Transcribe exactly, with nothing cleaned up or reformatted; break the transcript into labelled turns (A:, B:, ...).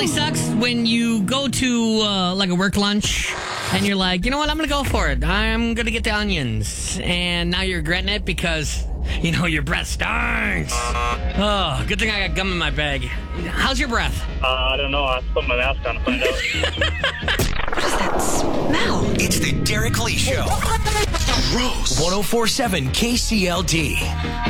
A: It sucks when you go to uh, like a work lunch and you're like, you know what, I'm going to go for it. I'm going to get the onions. And now you're regretting it because, you know, your breath stinks. Oh, good thing I got gum in my bag. How's your breath?
B: Uh, I don't know. I have to put my mask on to find out.
C: What is that smell?
D: It's the Derek Lee Show. Gross. one oh four point seven K C L D.